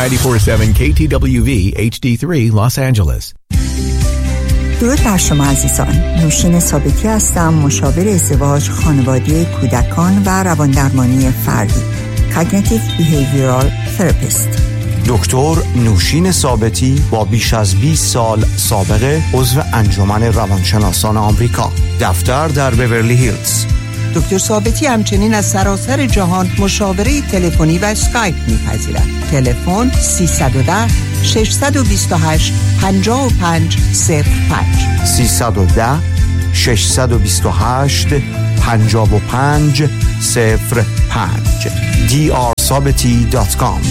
94.7 KTWV HD3 Los Angeles. درود بر شما عزیزان. نوشین ثابتی هستم، مشاور ازدواج، خانواده، کودکان و رواندرمانی فردی. Cognitive Behavioral Therapist. دکتر نوشین ثابتی با بیش از 20 سال سابقه عضو انجمن روانشناسان آمریکا. دفتر در بیورلی هیلز. دکتر ثابتی همچنین از سراسر جهان مشاوره تلفنی و اسکایپ می‌پذیرد. تلفن 310 628 5505 310 628 5505 drsabeti.com.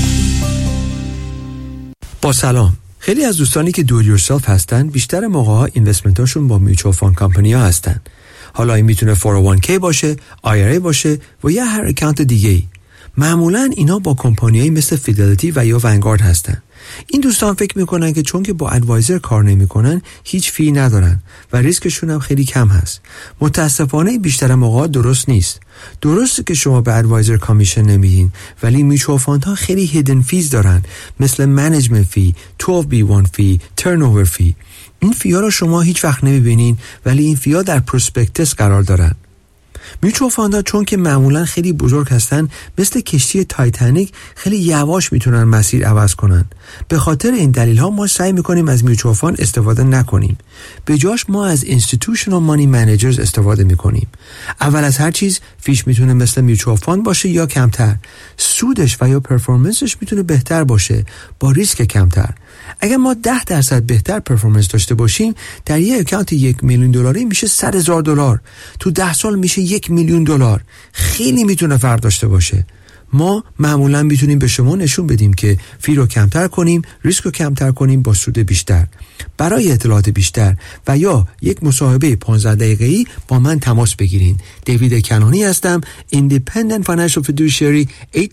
با سلام. خیلی از دوستانی که دو یورسلف هستن بیشتر موقع‌ها اینوستمنتاشون با میوچوال فاند کمپانی‌ها هستن. حالا این میتونه 401k باشه، IRA باشه و یا هر اکانت دیگه‌ای. معمولاً اینا با کمپانیایی مثل فیدلیتی و یا ونگارد هستن. این دوستان فکر میکنن که چون که با ادوایزر کار نمیکنن هیچ فی ندارن و ریسکشون هم خیلی کم هست. متاسفانه بیشتر موقع درست نیست. درسته که شما به ادوایزر کامیشن نمیدین، ولی میچوال فاندها خیلی هیدن فیز دارن، مثل منیجمنت فی، 12B1 فی، ترنوور فی. این فی ها رو شما هیچ وقت نمیبینین، ولی این فی ها در پروسپکتس قرار دارن. میوچوال فاندها چون که معمولا خیلی بزرگ هستن، مثل کشتی تایتانیک خیلی یواش میتونن مسیر عوض کنن. به خاطر این دلیل ها ما سعی میکنیم از میوچوال فاند استفاده نکنیم. به جاش ما از اینستیتوشنال مانی منیجرز استفاده میکنیم. اول از هر چیز فیش میتونه مثل میوچوال فاند باشه یا کمتر. سودش و یا پرفورمنسش میتونه بهتر باشه با ریسک کمتر. اگر ما 10% بهتر پرفورمنس داشته باشیم، در یک اکانت $1,000,000 میشه $100,000. تو 10 سال میشه $1,000,000. خیلی میتونه فرق داشته باشه. ما معمولا میتونیم به شما نشون بدیم که فی رو کمتر کنیم، ریسک رو کمتر کنیم با سود بیشتر. برای اطلاعات بیشتر و یا یک مصاحبه 15 دقیقه‌ای با من تماس بگیرین. دیوید کنانی هستم، Independent Financial Fiduciary.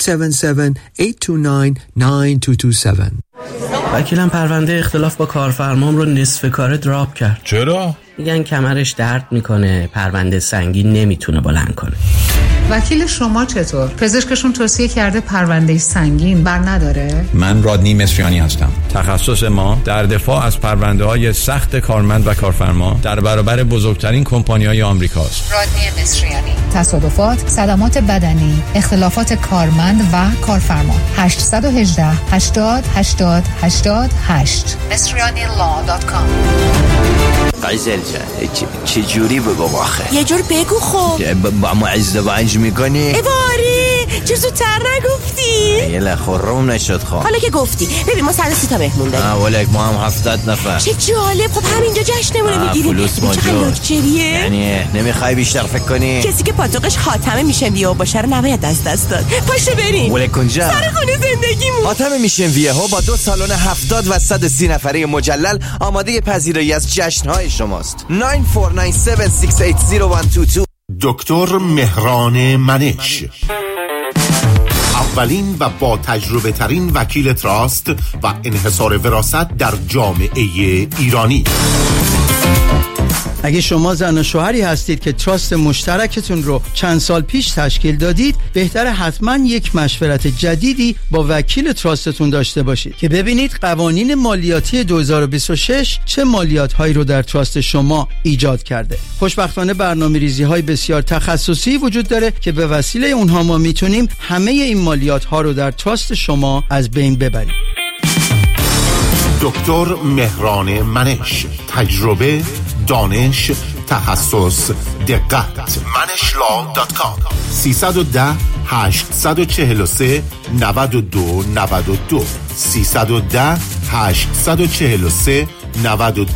877-829-9227. وکیلم پرونده اختلاف با کارفرمام رو نصف کاره دراپ کرد. چرا؟ میگن کمرش درد میکنه، پرونده سنگین نمیتونه بلند کنه. وکیل شما چطور؟ پزشکشون توصیه کرده پرونده سنگین بر نداره؟ من رادنی مصریانی هستم. تخصص ما در دفاع از پرونده‌های سخت کارمند و کارفرما در برابر بزرگترین کمپانی‌های آمریکاست. رادنی مصریانی. تصادفات، صدمات بدنی، اختلافات کارمند و کارفرما. 818 80 80 88 مصریanilaw.com. قیزل جان چه جوری بگم آخه؟ یه جور بگو خب. با ما ازدواج میکنی؟ ایواری چه زودتر نگفتی؟ یه لخورم نشد خواه. حالا که گفتی ببین ما 130 تا مهمون داریم. ولک ما هم 70 نفر. چه جالب. خب همینجا جشنمون میگیریم. فلوس موجود. یعنی نمیخوای بیشتر فکر کنی؟ کسی که پاتوقش خاتمه میشن ویو باشه رو نباید از دست داد. پاشو بریم. ولک کنجا سر خونه زندگیمون. خاتمه میشن ویو با 2 سالن 70 و 130 نفره مجلل آماده پذیرایی از جشن‌های شماست. 9497680122. دکتر مهران منش، اولین و با تجربه ترین وکیل تراست و انحصار وراثت در جامعه ایرانی. اگه شما زن و شوهری هستید که تراست مشترکتون رو چند سال پیش تشکیل دادید، بهتره حتما یک مشورت جدیدی با وکیل تراستتون داشته باشید که ببینید قوانین مالیاتی 2026 چه مالیات‌هایی رو در تراست شما ایجاد کرده. خوشبختانه برنامه‌ریزی‌های بسیار تخصصی وجود داره که به وسیله اونها ما میتونیم همه این مالیات‌ها رو در تراست شما از بین ببریم. دکتر مهران منش، تجربه، دانش، تخصص، دقت. manishLaw.com 310 843 92 92 310 843 92